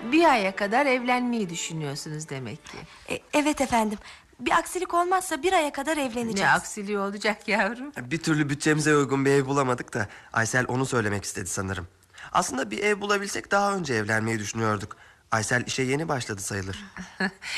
Bir aya kadar evlenmeyi düşünüyorsunuz demek ki. Evet efendim. Bir aksilik olmazsa 1 aya kadar evleneceğiz. Ne aksiliği olacak yavrum? Bir türlü bütçemize uygun bir ev bulamadık da Aysel onu söylemek istedi sanırım. Aslında bir ev bulabilsek daha önce evlenmeyi düşünüyorduk. Aysel işe yeni başladı sayılır.